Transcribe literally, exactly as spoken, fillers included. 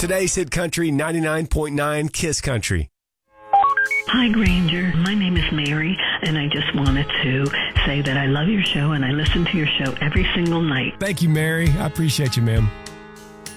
Today's Hit Country ninety-nine point nine Kiss Country. Hi, Granger. My name is Mary, and I just wanted to say that I love your show, and I listen to your show every single night. Thank you, Mary. I appreciate you, ma'am.